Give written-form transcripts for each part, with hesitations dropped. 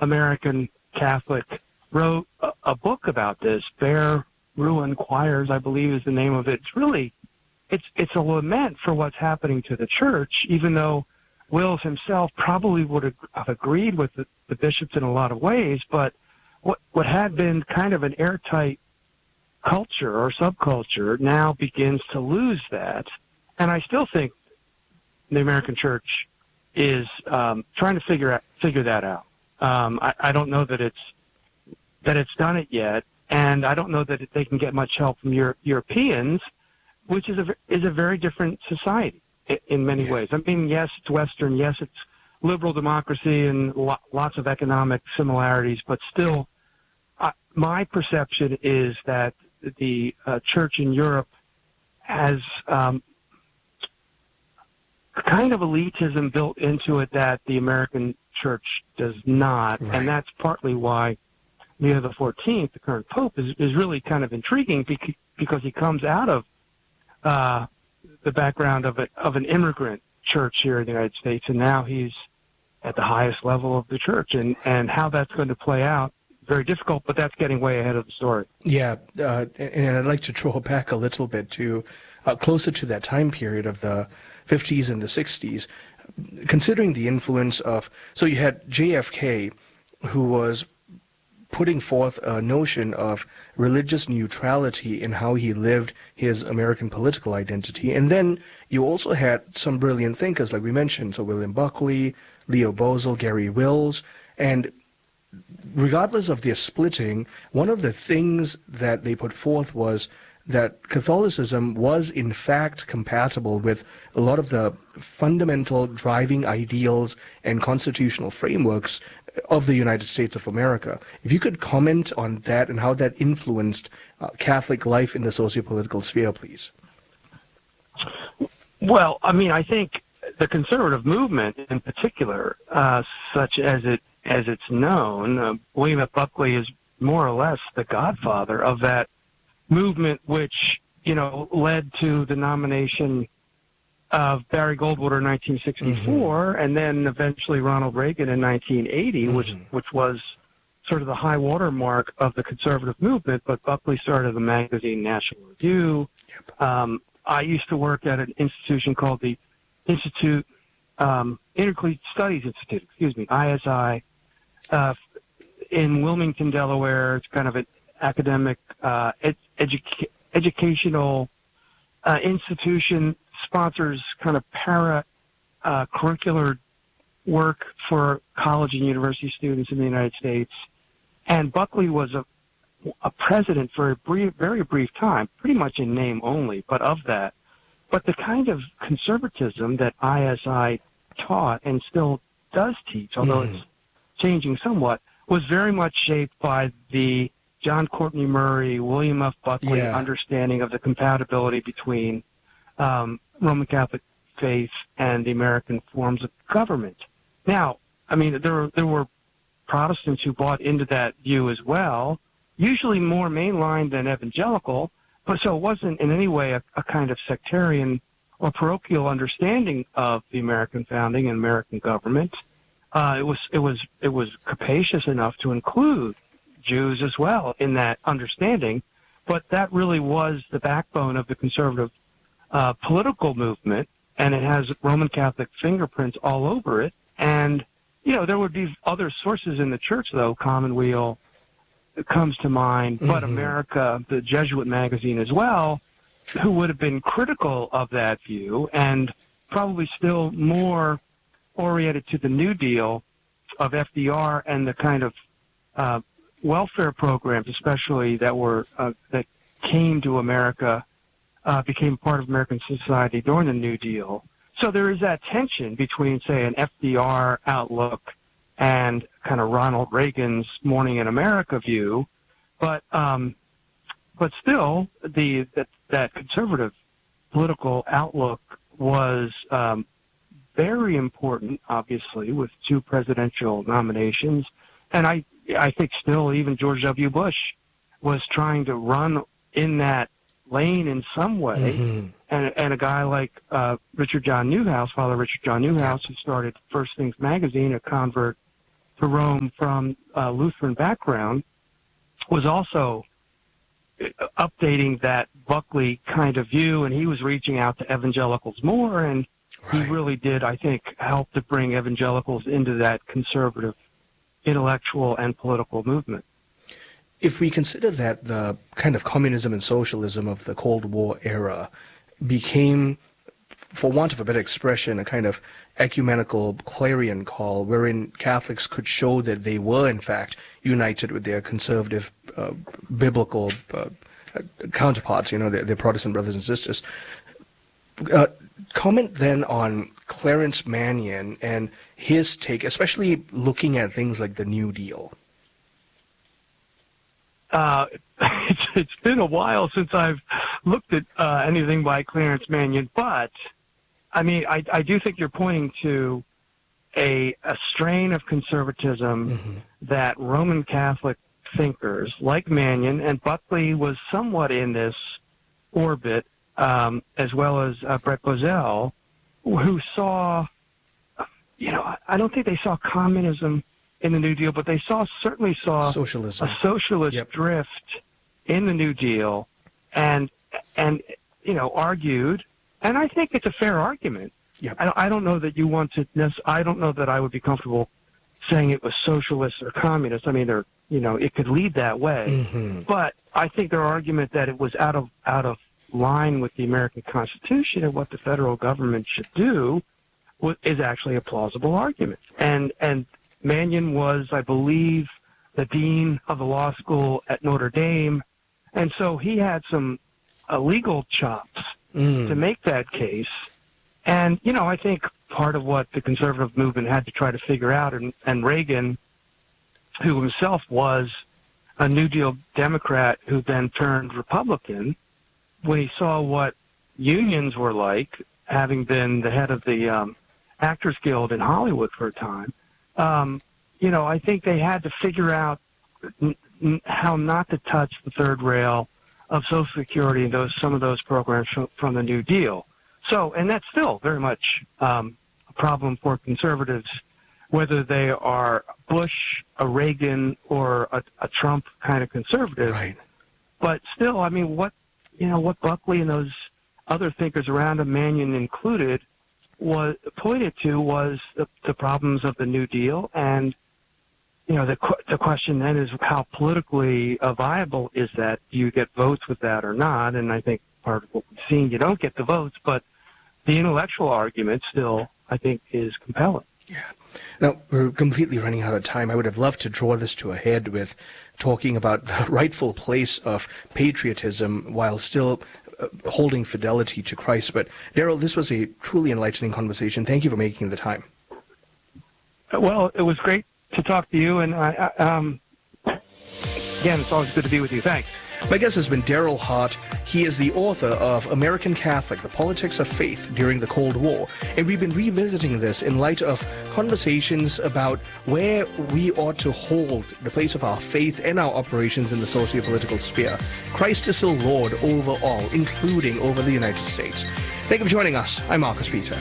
American Catholic, wrote a book about this. Bare Ruin Choirs, I believe, is the name of it. It's really, it's a lament for what's happening to the church, even though Wills himself probably would have agreed with the bishops in a lot of ways. But what had been kind of an airtight culture or subculture now begins to lose that. And I still think the American church is trying to figure that out. I don't know that it's done it yet, and I don't know that they can get much help from Europeans, which is a very different society in many ways. I mean, yes, it's Western, yes, it's liberal democracy and lots of economic similarities, but still, my perception is that the church in Europe has kind of elitism built into it that the American church does not, right. And that's partly why Leo the 14th, the current pope, is really kind of intriguing because he comes out of the background of an immigrant church here in the United States, and now he's at the highest level of the church, and how that's going to play out, very difficult, but that's getting way ahead of the story. Yeah, and I'd like to draw back a little bit to closer to that time period of the 50s and the 60s, considering the influence of, so you had JFK, who was putting forth a notion of religious neutrality in how he lived his American political identity. And then you also had some brilliant thinkers, like we mentioned, so William Buckley, Leo Bosel, Gary Wills, and regardless of their splitting, one of the things that they put forth was that Catholicism was in fact compatible with a lot of the fundamental driving ideals and constitutional frameworks of the United States of America. If you could comment on that and how that influenced Catholic life in the sociopolitical sphere, please. Well, I mean, I think the conservative movement in particular, such as it's known, William F. Buckley is more or less the godfather of that movement, which, led to the nomination of Barry Goldwater in 1964, and then eventually Ronald Reagan in 1980, which was sort of the high water mark of the conservative movement. But Buckley started the magazine National Review. Yep. I used to work at an institution called the Institute, Intercollegiate Studies Institute, ISI, in Wilmington, Delaware. It's kind of an academic educational institution, sponsors kind of curricular work for college and university students in the United States. And Buckley was a president for a very brief time, pretty much in name only, but of that. But the kind of conservatism that ISI taught and still does teach, although it's changing somewhat, was very much shaped by the John Courtney Murray, William F. Buckley understanding of the compatibility between Roman Catholic faith and the American forms of government. Now, I mean, there were Protestants who bought into that view as well, usually more mainline than evangelical, but so it wasn't in any way a kind of sectarian or parochial understanding of the American founding and American government. It was capacious enough to include Jews as well in that understanding, but that really was the backbone of the conservative political movement, and it has Roman Catholic fingerprints all over it. And, there would be other sources in the church, though. Commonweal comes to mind, but America, the Jesuit magazine as well, who would have been critical of that view and probably still more oriented to the New Deal of FDR and the kind of welfare programs, especially that came to America, became part of American society during the New Deal. So there is that tension between, say, an FDR outlook and kind of Ronald Reagan's Morning in America view, but still that conservative political outlook was very important, obviously, with 2 presidential nominations, and I think still even George W. Bush was trying to run in that lane in some way, and a guy like Richard John Newhouse, Father Richard John Newhouse, who started First Things magazine, a convert to Rome from a Lutheran background was also updating that Buckley kind of view, and he was reaching out to evangelicals more, and Right. he really did, I think, help to bring evangelicals into that conservative intellectual and political movement. If we consider that the kind of communism and socialism of the Cold War era became, for want of a better expression, a kind of ecumenical clarion call wherein Catholics could show that they were, in fact, united with their conservative biblical counterparts, their Protestant brothers and sisters. Comment then on Clarence Mannion and his take, especially looking at things like the New Deal. It's been a while since I've looked at anything by Clarence Mannion, but I mean, I do think you're pointing to a strain of conservatism that Roman Catholic thinkers like Mannion, and Buckley was somewhat in this orbit, as well as Brett Bozell, who saw, I don't think they saw communism in the New Deal, but they certainly saw socialism, a socialist drift in the New Deal, and argued, and I think it's a fair argument. Yep. I don't know that you want to. I don't know that I would be comfortable saying it was socialist or communist. I mean, it could lead that way, but I think their argument that it was out of line with the American Constitution and what the federal government should do is actually a plausible argument. And Mannion was, I believe, the dean of the law school at Notre Dame, and so he had some legal chops to make that case. And, I think part of what the conservative movement had to try to figure out, and Reagan, who himself was a New Deal Democrat who then turned Republican, when he saw what unions were like, having been the head of the Actors Guild in Hollywood for a time, I think they had to figure out how not to touch the third rail of Social Security and some of those programs from the New Deal. So, and that's still very much a problem for conservatives, whether they are Bush, a Reagan, or a Trump kind of conservative. Right. But still, I mean, what Buckley and those other thinkers around him, Mannion included, pointed to was the problems of the New Deal, and the question then is how politically viable is that? Do you get votes with that or not? And I think part of what we've seen, you don't get the votes, but the intellectual argument still, I think, is compelling. Yeah. Now, we're completely running out of time. I would have loved to draw this to a head with talking about the rightful place of patriotism while still holding fidelity to Christ. But, Darrell, this was a truly enlightening conversation. Thank you for making the time. Well, it was great to talk to you, and again, it's always good to be with you. Thanks. My guest has been Darrell Hart. He is the author of American Catholic, The Politics of Faith During the Cold War. And we've been revisiting this in light of conversations about where we ought to hold the place of our faith and our operations in the socio-political sphere. Christ is still Lord over all, including over the United States. Thank you for joining us. I'm Marcus Peter.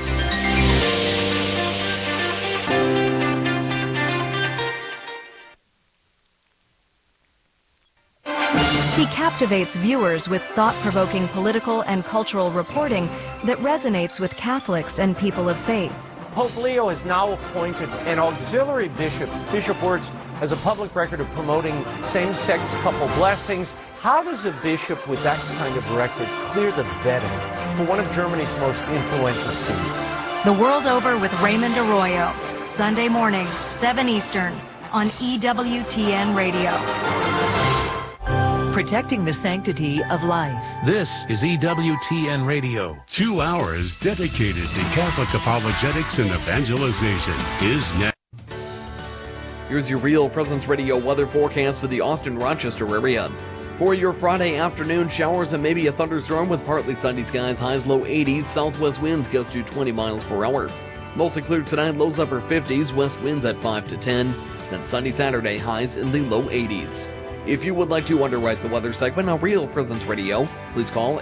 He captivates viewers with thought-provoking political and cultural reporting that resonates with Catholics and people of faith. Pope Leo has now appointed an auxiliary bishop. Bishop works as a public record of promoting same-sex couple blessings. How does a bishop with that kind of record clear the vetting for one of Germany's most influential sees? The World Over with Raymond Arroyo, Sunday morning, 7 Eastern, on EWTN Radio. Protecting the sanctity of life. This is EWTN Radio. 2 hours dedicated to Catholic apologetics and evangelization is next. Here's your Real Presence Radio weather forecast for the Austin-Rochester area. For your Friday afternoon, showers and maybe a thunderstorm with partly sunny skies, highs low 80s, southwest winds gust to 20 miles per hour. Mostly clear tonight, lows upper 50s, west winds at 5 to 10. Then sunny Saturday, highs in the low 80s. If you would like to underwrite the weather segment on Real Presence Radio, please call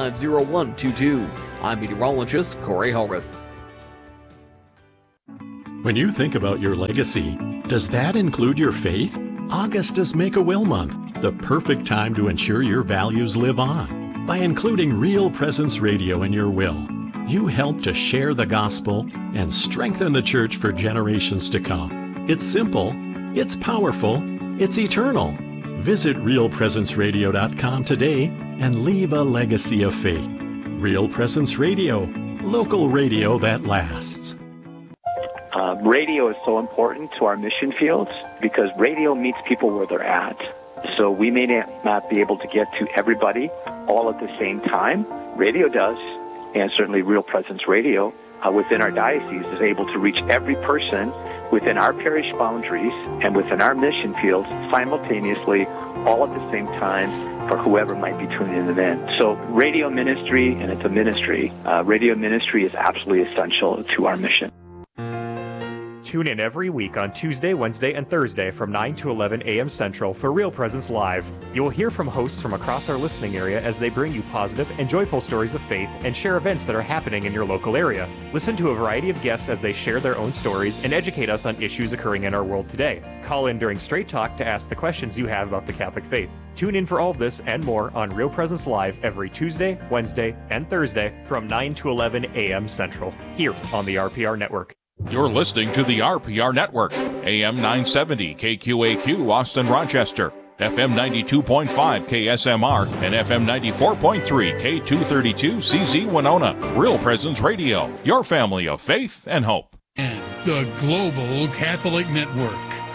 877-795-0122. I'm meteorologist Corey Hallworth. When you think about your legacy, does that include your faith? August is Make-A-Will Month, the perfect time to ensure your values live on. By including Real Presence Radio in your will, you help to share the gospel and strengthen the church for generations to come. It's simple, it's powerful, it's eternal. Visit realpresenceradio.com today and leave a legacy of faith. Real Presence Radio, local radio that lasts. Radio is so important to our mission fields because radio meets people where they're at. So we may not be able to get to everybody all at the same time. Radio does, and certainly Real Presence Radio within our diocese is able to reach every person within our parish boundaries and within our mission fields simultaneously, all at the same time, for whoever might be tuning in. So radio ministry, and it's a ministry, radio ministry is absolutely essential to our mission. Tune in every week on Tuesday, Wednesday, and Thursday from 9 to 11 a.m. Central for Real Presence Live. You will hear from hosts from across our listening area as they bring you positive and joyful stories of faith and share events that are happening in your local area. Listen to a variety of guests as they share their own stories and educate us on issues occurring in our world today. Call in during Straight Talk to ask the questions you have about the Catholic faith. Tune in for all of this and more on Real Presence Live every Tuesday, Wednesday, and Thursday from 9 to 11 a.m. Central, here on the RPR Network. You're listening to the RPR Network, AM 970 KQAQ Austin Rochester, FM 92.5 KSMR, and FM 94.3 K232 CZ Winona. Real Presence Radio, your family of faith and hope. And the Global Catholic Network.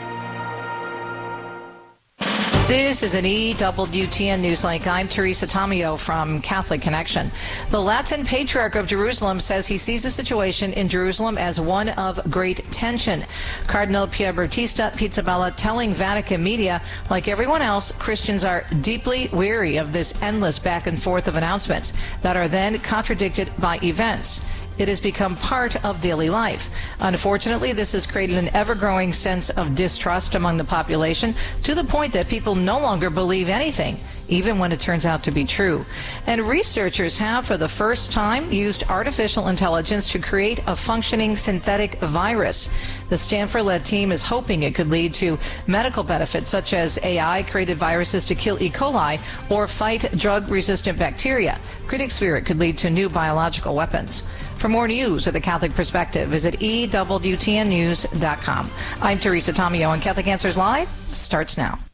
This is an EWTN Newslink. I'm Teresa Tomeo from Catholic Connection. The Latin Patriarch of Jerusalem says he sees the situation in Jerusalem as one of great tension. Cardinal Pierbattista Pizzaballa telling Vatican media, like everyone else, Christians are deeply weary of this endless back and forth of announcements that are then contradicted by events. It has become part of daily life. Unfortunately, this has created an ever-growing sense of distrust among the population to the point that people no longer believe anything, even when it turns out to be true. And researchers have, for the first time, used artificial intelligence to create a functioning synthetic virus. The Stanford-led team is hoping it could lead to medical benefits, such as AI-created viruses to kill E. coli or fight drug-resistant bacteria. Critics fear it could lead to new biological weapons. For more news of the Catholic perspective, visit EWTNnews.com. I'm Teresa Tomeo, and Catholic Answers Live starts now.